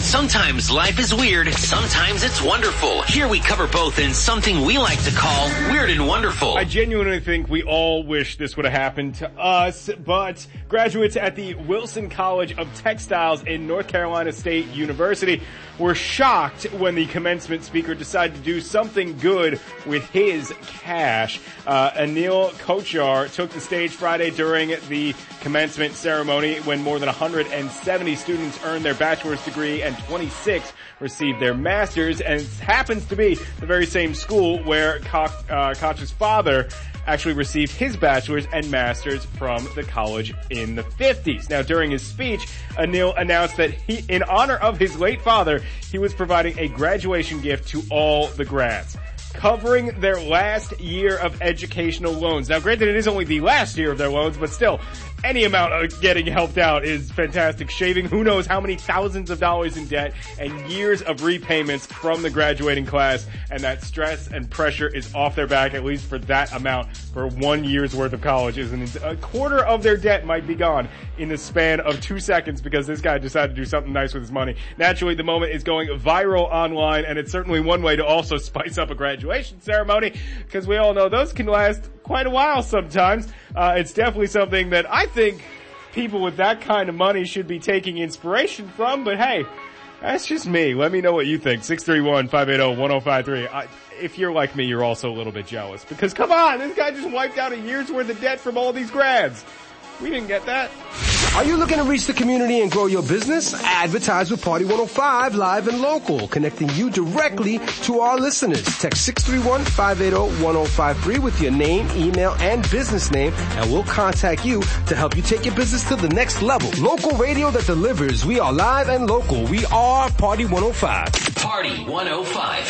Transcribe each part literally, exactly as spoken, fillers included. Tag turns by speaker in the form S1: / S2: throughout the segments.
S1: Sometimes life is weird, sometimes it's wonderful. Here we cover both in something we like to call Weird and Wonderful.
S2: I genuinely think we all wish this would have happened to us, but graduates at the Wilson College of Textiles in North Carolina State University were shocked when the commencement speaker decided to do something good with his cash. Uh, Anil Kochar took the stage Friday during the commencement ceremony when more than one hundred seventy students earned their bachelor's degree and twenty-six received their master's, and it happens to be the very same school where Koch, uh, Koch's father actually received his bachelor's and master's from the college in the fifties. Now, during his speech, Anil announced that he, in honor of his late father, he was providing a graduation gift to all the grads, covering their last year of educational loans. Now, granted, it is only the last year of their loans, but still, any amount of getting helped out is fantastic. Shaving who knows how many thousands of dollars in debt and years of repayments from the graduating class, and that stress and pressure is off their back, at least for that amount, for one year's worth of college. Isn't a quarter of their debt might be gone in the span of two seconds because this guy decided to do something nice with his money. Naturally, the moment is going viral online, and it's certainly one way to also spice up a graduation ceremony, because we all know those can last quite a while sometimes. Uh, it's definitely something that I think people with that kind of money should be taking inspiration from, but hey, that's just me. Let me know what you think. six three one, five eight zero, one zero five three. I, if you're like me, you're also a little bit jealous, because come on, this guy just wiped out a year's worth of debt from all these grads. We didn't get that.
S3: Are you looking to reach the community and grow your business? Advertise with Party one oh five, live and local, connecting you directly to our listeners. Text six three one, five eight zero, one zero five three with your name, email, and business name, and we'll contact you to help you take your business to the next level. Local radio that delivers. We are live and local. We are Party one oh five.
S1: Party one oh five.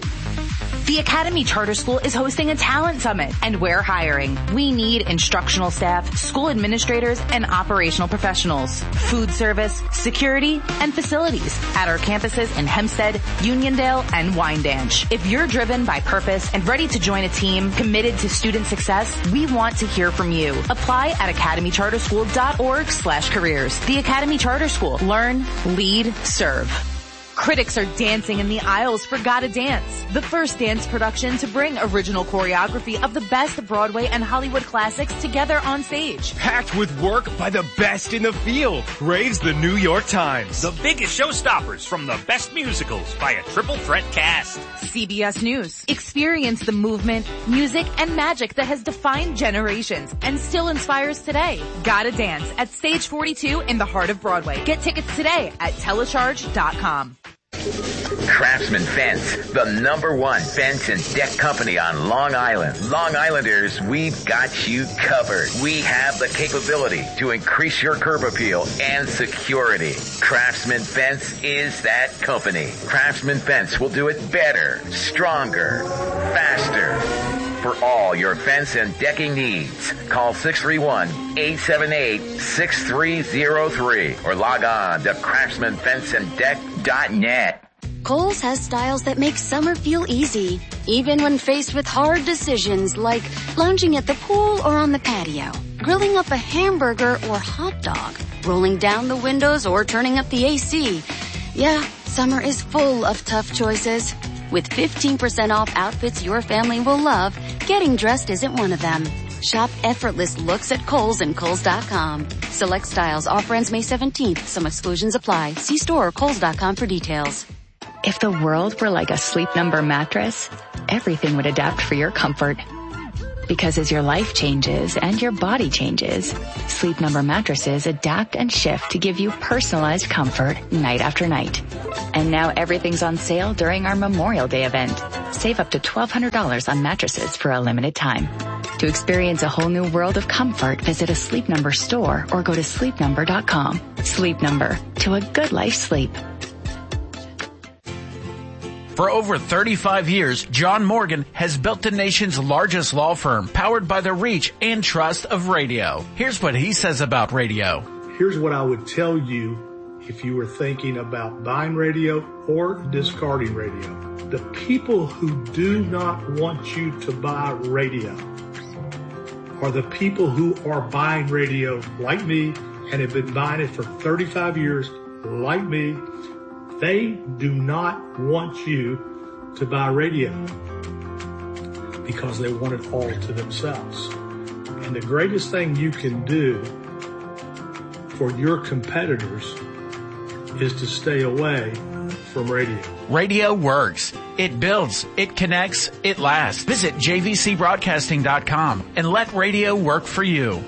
S4: The Academy Charter School is hosting a talent summit, and we're hiring. We need instructional staff, school administrators, and operational professionals, food service, security, and facilities at our campuses in Hempstead, Uniondale, and Wyandanch. If you're driven by purpose and ready to join a team committed to student success, we want to hear from you. Apply at academy charter school dot org slash careers. The Academy Charter School. Learn, lead, serve. Critics are dancing in the aisles for Gotta Dance, the first dance production to bring original choreography of the best Broadway and Hollywood classics together on stage.
S5: Packed with work by the best in the field, raves the New York Times.
S6: The biggest showstoppers from the best musicals by a triple threat cast.
S4: C B S News. Experience the movement, music, and magic that has defined generations and still inspires today. Gotta Dance at Stage forty-two in the heart of Broadway. Get tickets today at telecharge dot com.
S7: Craftsman Fence, the number one fence and deck company on Long Island. Long Islanders, we've got you covered. We have the capability to increase your curb appeal and security. Craftsman Fence is that company. Craftsman Fence will do it better, stronger, faster. For all your fence and decking needs, call six three one, eight seven eight, six three zero three or log on to craftsman fence and deck dot net.
S8: Kohl's has styles that make summer feel easy, even when faced with hard decisions like lounging at the pool or on the patio, grilling up a hamburger or hot dog, rolling down the windows or turning up the A C. Yeah, summer is full of tough choices. With fifteen percent off outfits your family will love, getting dressed isn't one of them. Shop effortless looks at Kohl's and Kohl's dot com. Select styles. Offer ends May seventeenth. Some exclusions apply. See store or Kohl's dot com for details.
S9: If the world were like a Sleep Number mattress, everything would adapt for your comfort. Because as your life changes and your body changes, Sleep Number mattresses adapt and shift to give you personalized comfort night after night. And now everything's on sale during our Memorial Day event. Save up to twelve hundred dollars on mattresses for a limited time. To experience a whole new world of comfort, visit a Sleep Number store or go to sleep number dot com. Sleep Number, to a good life sleep.
S6: For over thirty-five years, John Morgan has built the nation's largest law firm, powered by the reach and trust of radio. Here's what he says about radio.
S10: Here's what I would tell you if you were thinking about buying radio or discarding radio. The people who do not want you to buy radio are the people who are buying radio like me and have been buying it for thirty-five years like me. They do not want you to buy radio because they want it all to themselves. And the greatest thing you can do for your competitors is to stay away from radio.
S6: Radio works. It builds. It connects. It lasts. Visit J V C broadcasting dot com and let radio work for you.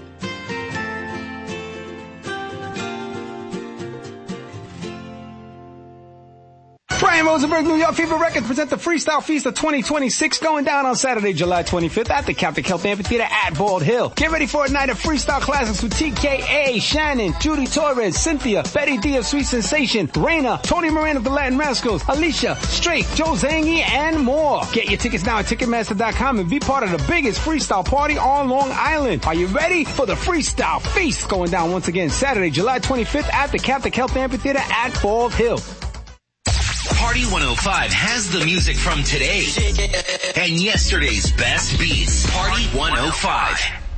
S11: Brian Rosenberg, New York Fever Records present the Freestyle Feast of twenty twenty-six going down on Saturday, July twenty-fifth at the Captain Health Amphitheater at Bald Hill. Get ready for a night of freestyle classics with T K A, Shannon, Judy Torres, Cynthia, Betty D of Sweet Sensation, Raina, Tony Moran of the Latin Rascals, Alicia, Straight, Joe Zangi, and more. Get your tickets now at Ticketmaster dot com and be part of the biggest freestyle party on Long Island. Are you ready for the Freestyle Feast going down once again Saturday, July twenty-fifth at the Captain Health Amphitheater at Bald Hill.
S1: Party one oh five has the music from today and yesterday's best beats. Party one oh five.